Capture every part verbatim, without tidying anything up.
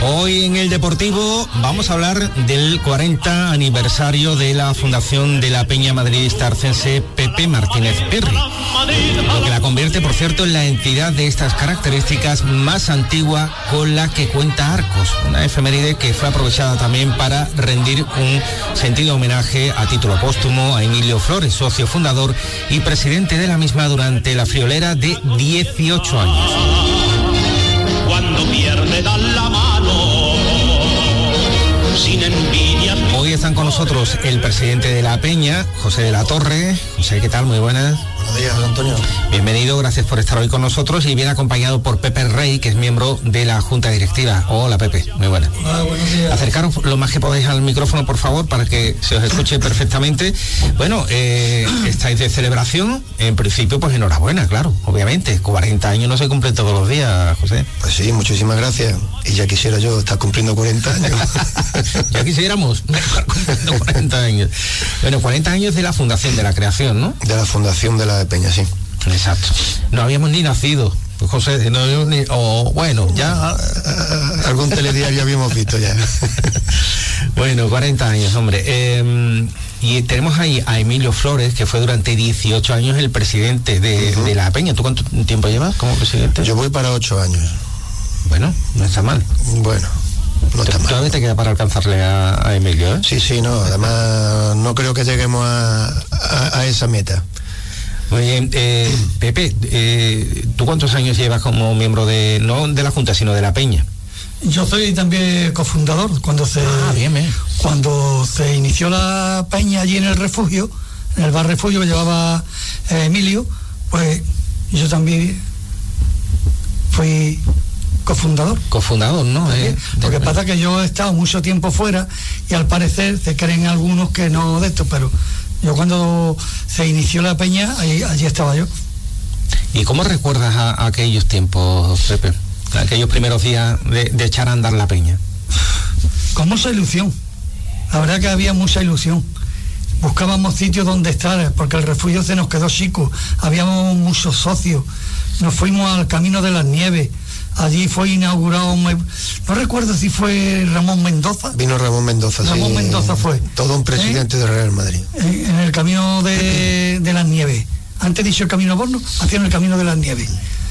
Hoy en el Deportivo vamos a hablar del cuarenta aniversario de la fundación de la Peña Madridista Arcense Pepe Martínez Pirri, lo que la convierte, por cierto, en la entidad de estas características más antigua con la que cuenta Arcos, una efeméride que fue aprovechada también para rendir un sentido homenaje a título póstumo a Emilio Flores, socio fundador y presidente de la misma durante la friolera de dieciocho años. Cuando pierde dan la mano, sin envidia. Hoy están con nosotros el presidente de la Peña, José de la Torre. José, ¿qué tal? Muy buenas. Buenos días, Antonio. Bienvenido, gracias por estar hoy con nosotros y viene acompañado por Pepe Rey, que es miembro de la Junta Directiva. Hola, Pepe, muy buenas. Hola, buenos días. Acercaros lo más que podáis al micrófono, por favor, para que se os escuche perfectamente. Bueno, eh, estáis de celebración, en principio, pues enhorabuena, claro, obviamente. cuarenta años no se cumplen todos los días, José. Pues sí, muchísimas gracias. Y ya quisiera yo estar cumpliendo cuarenta años. Ya quisiéramos estar cumpliendo cuarenta años. Bueno, cuarenta años de la fundación, de la creación, ¿no? De la fundación de la Peña, sí. Exacto. No habíamos ni nacido, José, no habíamos ni... O bueno, ya... Algún telediario habíamos visto ya. Bueno, cuarenta años, hombre. Eh, y tenemos ahí a Emilio Flores, que fue durante dieciocho años el presidente de, uh-huh. de la Peña. ¿Tú cuánto tiempo llevas como presidente? Yo voy para ocho años. Bueno, no está mal. Bueno, no está mal. Todavía te queda para alcanzarle a, a Emilio, ¿eh? Sí, sí, no. Además, no creo que lleguemos a, a, a esa meta. Muy bien, eh, Pepe, eh, ¿tú cuántos años llevas como miembro de, no de la Junta, sino de la Peña? Yo soy también cofundador. Cuando se, ah, bien, bien. Cuando se inició la Peña allí en el refugio, en el bar refugio que llevaba eh, Emilio, pues yo también fui cofundador. Cofundador, ¿no? ¿Por eh, Lo que de... pasa es que yo he estado mucho tiempo fuera y al parecer se creen algunos que no de esto, pero yo cuando se inició la Peña, ahí, allí estaba yo. ¿Y cómo recuerdas a, a aquellos tiempos, Pepe? Aquellos primeros días de, de echar a andar la Peña. Con mucha ilusión. La verdad que había mucha ilusión. Buscábamos sitios donde estar, porque el refugio se nos quedó chico. Habíamos muchos socios. Nos fuimos al Camino de las Nieves. Allí fue inaugurado, no recuerdo si fue Ramón Mendoza. Vino Ramón Mendoza, Ramón sí. Mendoza fue. Todo un presidente ¿Eh? de Real Madrid. En, en el Camino de, de las Nieves. Antes dicho el Camino Borno, hacían el Camino de las Nieves.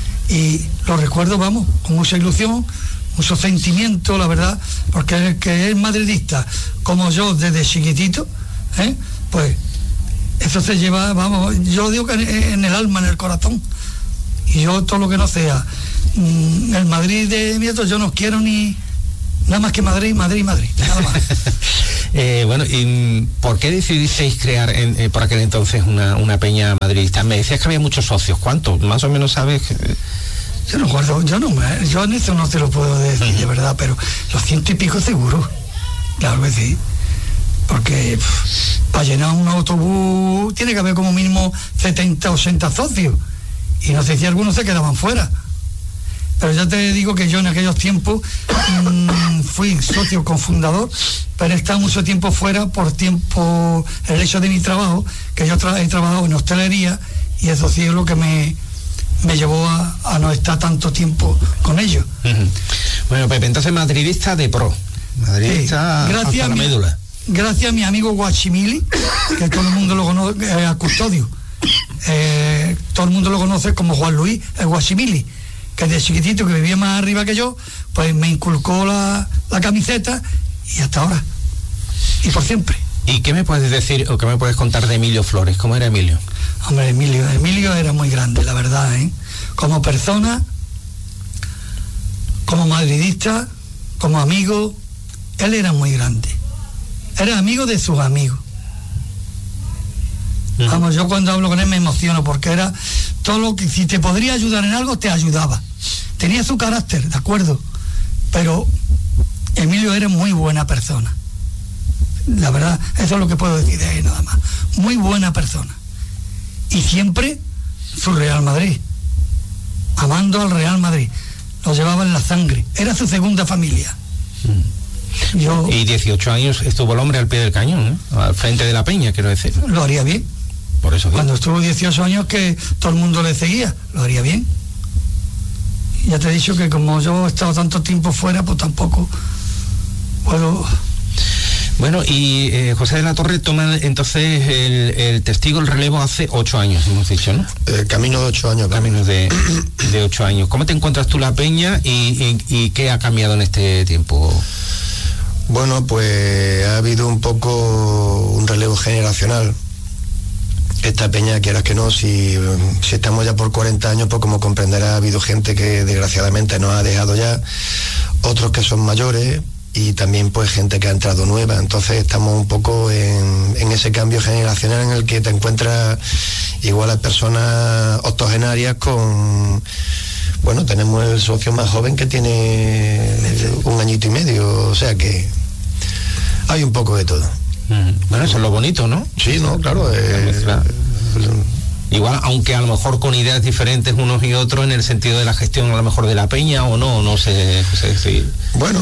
Y lo recuerdo, vamos, con mucha ilusión, mucho sentimiento, la verdad, porque el que es madridista, como yo desde chiquitito, ¿eh? Pues eso se lleva, vamos, yo digo que en, en el alma, en el corazón. Y yo todo lo que no sea mmm, el Madrid de mi otro, yo no quiero ni nada más que Madrid, Madrid, Madrid, nada más. eh, bueno, ¿y por qué decidisteis crear en, eh, por aquel entonces una, una peña madridista? Me decías que había muchos socios, ¿cuántos? Más o menos sabes. Yo no guardo, yo no me, yo en eso no te lo puedo decir, uh-huh. de verdad, pero los ciento y pico seguro, claro que sí. Porque pff, para llenar un autobús tiene que haber como mínimo setenta, ochenta socios. Y no sé si algunos se quedaban fuera. Pero ya te digo que yo en aquellos tiempos mmm, fui socio cofundador, pero he estado mucho tiempo fuera por tiempo, el hecho de mi trabajo, que yo tra- he trabajado en hostelería y eso sí es lo que me, me llevó a, a no estar tanto tiempo con ellos. Uh-huh. Bueno, Pepe, entonces madridista de pro, madridista sí, gracias hasta la mi, médula. Gracias a mi amigo Guachimili, que todo el mundo lo conoce, eh, a Custodio. Eh, todo el mundo lo conoce como Juan Luis el Guachimili, que de chiquitito, que vivía más arriba que yo, pues me inculcó la, la camiseta y hasta ahora y por siempre. ¿Y qué me puedes decir o qué me puedes contar de Emilio Flores? ¿Cómo era Emilio? Hombre, Emilio, Emilio era muy grande, la verdad, ¿eh? Como persona, como madridista, como amigo, él era muy grande. Era amigo de sus amigos. Vamos, yo cuando hablo con él me emociono porque era todo lo que, si te podría ayudar en algo, te ayudaba. Tenía su carácter, de acuerdo, pero Emilio era muy buena persona. La verdad, eso es lo que puedo decir de él nada más. Muy buena persona. Y siempre su Real Madrid. Amando al Real Madrid. Lo llevaba en la sangre. Era su segunda familia. Yo, y dieciocho años estuvo el hombre al pie del cañón, ¿eh? Al frente de la Peña, quiero decir. Lo haría bien. Por eso. Cuando estuvo dieciocho años que todo el mundo le seguía, lo haría bien. Ya te he dicho que como yo he estado tanto tiempo fuera, pues tampoco puedo... Bueno, y eh, José de la Torre toma entonces el, el testigo, el relevo hace ocho años, hemos dicho, ¿no? Eh, camino de ocho años. Camino de, de ocho años. ¿Cómo te encuentras tú la peña y, y, y qué ha cambiado en este tiempo? Bueno, pues ha habido un poco un relevo generacional. Esta peña, quieras que no, si, si estamos ya por cuarenta años, pues como comprenderá, ha habido gente que desgraciadamente nos ha dejado ya, otros que son mayores, y también pues gente que ha entrado nueva. Entonces estamos un poco en, en ese cambio generacional en el que te encuentras igual a personas octogenarias con, bueno, tenemos el socio más joven que tiene un añito y medio, o sea que hay un poco de todo. Bueno, eso es lo bonito, ¿no? Sí, no, claro. Eh, Igual, aunque a lo mejor con ideas diferentes unos y otros en el sentido de la gestión a lo mejor de la peña o no, no sé, no sé si... Bueno,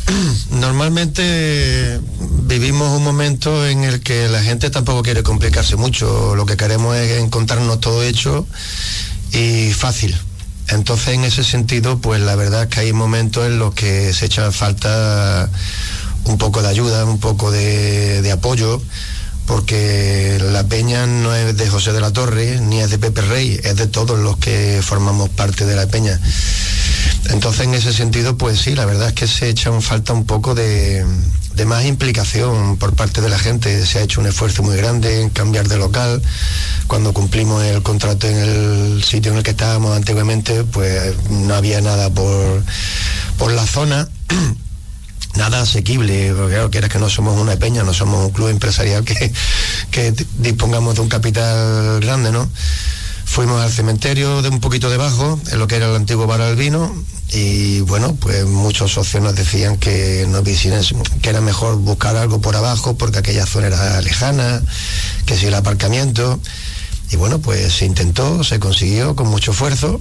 normalmente vivimos un momento en el que la gente tampoco quiere complicarse mucho, lo que queremos es encontrarnos todo hecho y fácil. Entonces, en ese sentido, pues la verdad es que hay momentos en los que se echa falta un poco de ayuda, un poco de, de apoyo, porque la peña no es de José de la Torre, ni es de Pepe Rey, es de todos los que formamos parte de la peña. Entonces, en ese sentido, pues sí, la verdad es que se echa un falta un poco de, de más implicación por parte de la gente. Se ha hecho un esfuerzo muy grande en cambiar de local. Cuando cumplimos el contrato en el sitio en el que estábamos anteriormente, pues no había nada por, por la zona. Nada asequible, porque claro, quieras que no somos una peña, no somos un club empresarial que, que dispongamos de un capital grande, ¿no? Fuimos al cementerio de un poquito debajo, en lo que era el antiguo bar al vino, y bueno, pues muchos socios nos decían que nos visiten, que era mejor buscar algo por abajo, porque aquella zona era lejana, que si el aparcamiento, y bueno, pues se intentó, se consiguió con mucho esfuerzo,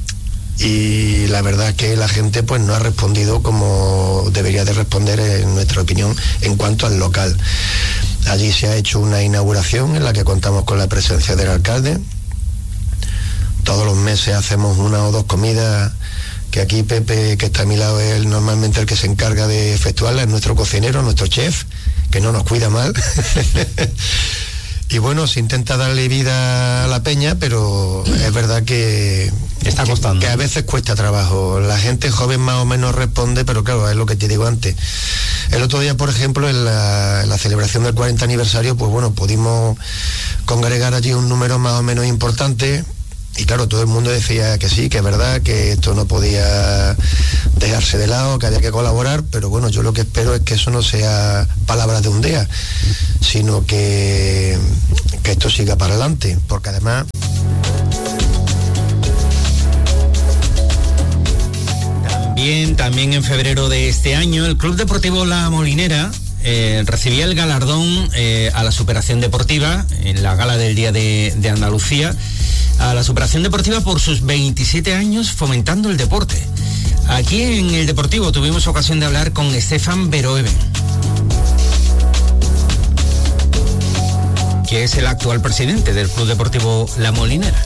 y la verdad es que la gente pues no ha respondido como debería de responder, en nuestra opinión, en cuanto al local. Allí se ha hecho una inauguración en la que contamos con la presencia del alcalde. Todos los meses hacemos una o dos comidas, que aquí Pepe, que está a mi lado, es normalmente el que se encarga de efectuarla, es nuestro cocinero, nuestro chef, que no nos cuida mal. Y bueno, se intenta darle vida a la peña, pero es verdad que está costando, que, que a veces cuesta trabajo. La gente joven más o menos responde, pero claro, es lo que te digo antes. El otro día, por ejemplo, en la, en la celebración del cuarenta aniversario, pues bueno, pudimos congregar allí un número más o menos importante. Y claro, todo el mundo decía que sí, que es verdad, que esto no podía dejarse de lado, que había que colaborar, pero bueno, yo lo que espero es que eso no sea palabras de un día, sino que, que esto siga para adelante, porque además... También, también en febrero de este año, el Club Deportivo La Molinera eh, recibía el galardón eh, a la superación deportiva en la gala del Día de, de Andalucía, a la superación deportiva por sus veintisiete años fomentando el deporte. Aquí en el Deportivo tuvimos ocasión de hablar con Stefan Veroeven, que es el actual presidente del Club Deportivo La Molinera.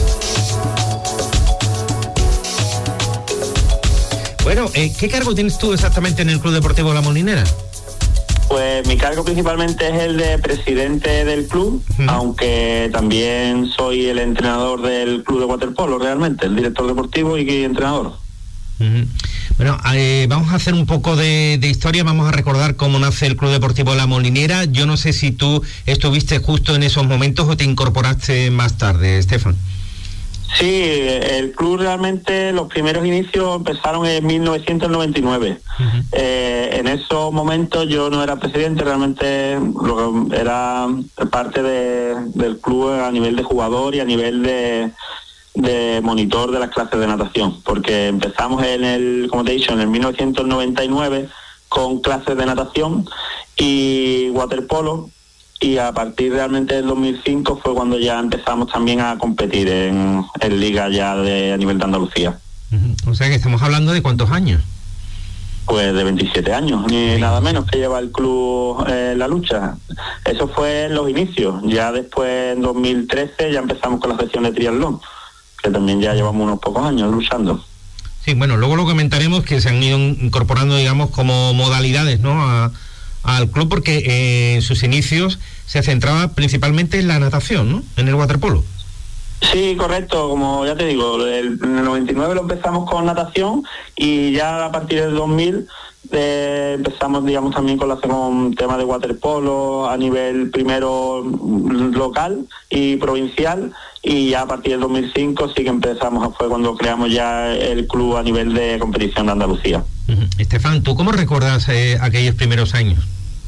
Bueno, eh, ¿qué cargo tienes tú exactamente en el Club Deportivo La Molinera? Pues mi cargo principalmente es el de presidente del club, uh-huh. aunque también soy el entrenador del club de waterpolo, realmente, el director deportivo y entrenador. Uh-huh. Bueno, eh, vamos a hacer un poco de, de historia, vamos a recordar cómo nace el Club Deportivo La Molinera. Yo no sé si tú estuviste justo en esos momentos o te incorporaste más tarde, Stefan. Sí, el club realmente, los primeros inicios empezaron en mil novecientos noventa y nueve. Uh-huh. Eh, en esos momentos yo no era presidente, realmente era parte de, del club a nivel de jugador y a nivel de, de monitor de las clases de natación, porque empezamos en el, como te he dicho, en el mil novecientos noventa y nueve con clases de natación y waterpolo. Y a partir realmente del dos mil cinco fue cuando ya empezamos también a competir en, en liga ya de a nivel de Andalucía. Uh-huh. O sea que estamos hablando de ¿cuántos años? Pues de veintisiete años, ni sí. nada menos que lleva el club eh, la lucha. Eso fue en los inicios. Ya después, en dos mil trece, ya empezamos con la sección de triatlón, que también ya llevamos unos pocos años luchando. Sí, bueno, luego lo comentaremos, que se han ido incorporando, digamos, como modalidades, ¿no?, a, al club, porque eh, en sus inicios se centraba principalmente en la natación, ¿no?, en el waterpolo. Sí, correcto, como ya te digo, el, en el noventa y nueve lo empezamos con natación y ya a partir del dos mil eh, empezamos, digamos, también con, la, con temas de waterpolo a nivel primero local y provincial, y ya a partir del dos mil cinco sí que empezamos, fue cuando creamos ya el club a nivel de competición de Andalucía. Uh-huh. Estefan, ¿tú cómo recuerdas eh, aquellos primeros años?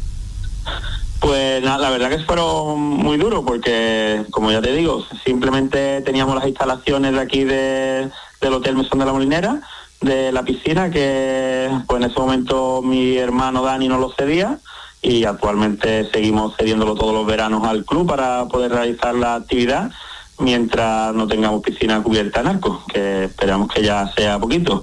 Pues nada, la verdad que fueron muy duros porque, como ya te digo, simplemente teníamos las instalaciones de aquí de, del Hotel Mesón de la Molinera, de la piscina, que pues en ese momento mi hermano Dani nos lo cedía, y actualmente seguimos cediéndolo todos los veranos al club para poder realizar la actividad mientras no tengamos piscina cubierta en arco, que esperamos que ya sea poquito.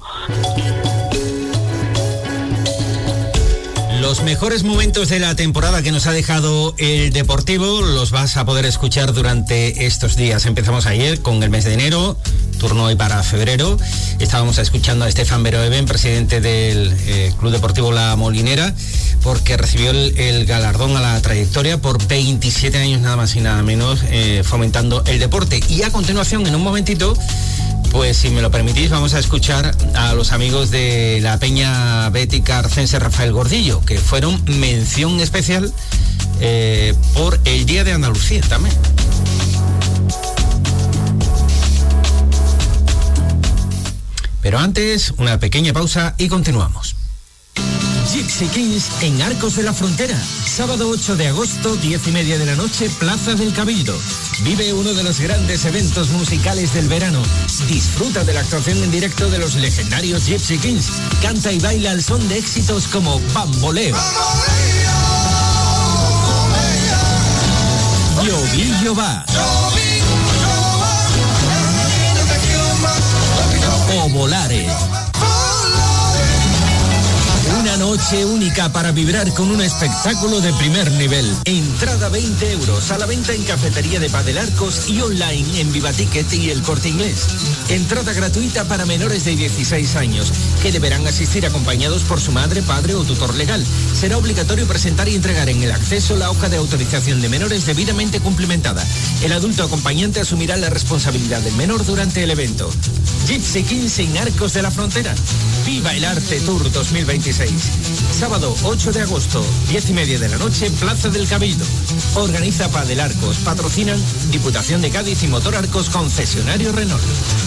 Los mejores momentos de la temporada que nos ha dejado el Deportivo los vas a poder escuchar durante estos días. Empezamos ayer con el mes de enero, turno hoy para febrero. Estábamos escuchando a Estefan Veroeben, presidente del eh, Club Deportivo La Molinera, porque recibió el, el galardón a la trayectoria por veintisiete años nada más y nada menos eh, fomentando el deporte. Y a continuación, en un momentito, pues si me lo permitís, vamos a escuchar a los amigos de la Peña Bética Arcense Rafael Gordillo, que fueron mención especial eh, por el Día de Andalucía también. Pero antes, una pequeña pausa y continuamos. Gypsy Kings en Arcos de la Frontera. Sábado ocho de agosto, diez y media de la noche, Plaza del Cabildo. Vive uno de los grandes eventos musicales del verano. Disfruta de la actuación en directo de los legendarios Gypsy Kings. Canta y baila al son de éxitos como Bamboleo, Llovillo va o Volare. Una noche única para vibrar con un espectáculo de primer nivel. Entrada veinte euros, a la venta en Cafetería de Padel Arcos y online en Viva Ticket y El Corte Inglés. Entrada gratuita para menores de dieciséis años, que deberán asistir acompañados por su madre, padre o tutor legal. Será obligatorio presentar y entregar en el acceso la hoja de autorización de menores debidamente cumplimentada. El adulto acompañante asumirá la responsabilidad del menor durante el evento. Gypsy Kings en Arcos de la Frontera. Viva el Arte Tour dos mil veintiséis. Sábado ocho de agosto, diez y media de la noche, Plaza del Cabildo. Organiza Padel Arcos. Patrocinan Diputación de Cádiz y Motor Arcos, concesionario Renault.